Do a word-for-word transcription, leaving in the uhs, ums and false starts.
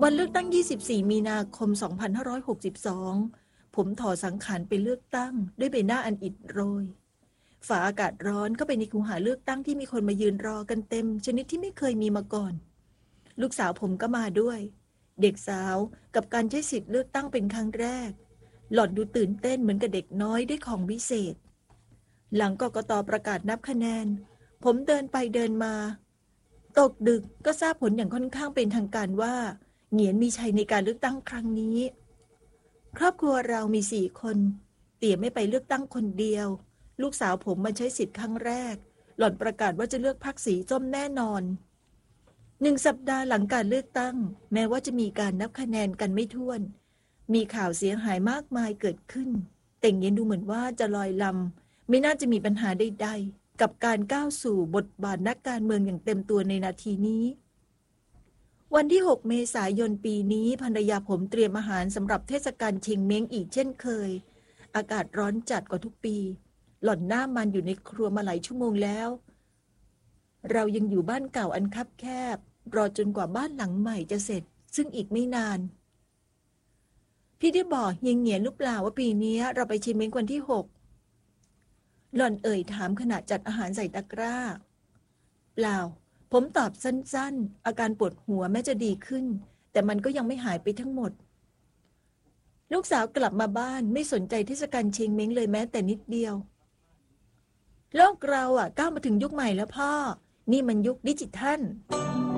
วันเลือกตั้งยี่สิบสี่มีนาคมสองพันห้าร้อยหกสิบสองผมถอดสังขารไปเลือกตั้งด้วยใบหน้าอันอิดโรยฝ่าอากาศร้อนเข้าไปในคูหาเลือกตั้งที่มีคนมายืนรอกันเต็มชนิดที่ไม่เคยมีมาก่อนลูกสาวผมก็มาด้วยเด็กสาวกับการใช้สิทธิ์เลือกตั้งเป็นครั้งแรกหล่อนดูตื่นเต้นเหมือนกับเด็กน้อยได้ของวิเศษหลังกกต.ประกาศนับคะแนนผมเดินไปเดินมาตกดึกก็ทราบผลอย่างค่อนข้างเป็นทางการว่าเหงียนมีชัยในการเลือกตั้งครั้งนี้ครอบครัวเรามีสี่คนเตี่ยไม่ไปเลือกตั้งคนเดียวลูกสาวผมมาใช้สิทธิ์ครั้งแรกหล่อนประกาศว่าจะเลือกพรรคสีส้มแน่นอนหนึ่งสัปดาห์หลังการเลือกตั้งแม้ว่าจะมีการนับคะแนนกันไม่ถ้วนมีข่าวเสียหายมากมายเกิดขึ้นแต่เหงียนดูเหมือนว่าจะลอยลำไม่น่าจะมีปัญหาใดๆกับการก้าวสู่บทบาทนักการเมืองอย่างเต็มตัวในนาทีนี้วันที่หกเมษายนปีนี้ภรรยาผมเตรียมอาหารสำหรับเทศกาลเชงเม้งอีกเช่นเคยอากาศร้อนจัดกว่าทุกปีหล่อนหน้ามันอยู่ในครัวมาหลายชั่วโมงแล้วเรายังอยู่บ้านเก่าอันคับแคบรอจนกว่าบ้านหลังใหม่จะเสร็จซึ่งอีกไม่นานพี่ได้บอกเฮียงเหงียนหรือเปล่าว่าปีนี้เราไปเชงเม้งวันที่หกหล่อนเอ่ยถามขณะจัดอาหารใส่ตะกร้าเปล่าผมตอบสั้นๆอาการปวดหัวแม้จะดีขึ้นแต่มันก็ยังไม่หายไปทั้งหมดลูกสาวกลับมาบ้านไม่สนใจเทศกาลเชงเม้งเลยแม้แต่นิดเดียวโลกเราอ่ะก้าวมาถึงยุคใหม่แล้วพ่อนี่มันยุคดิจิทัล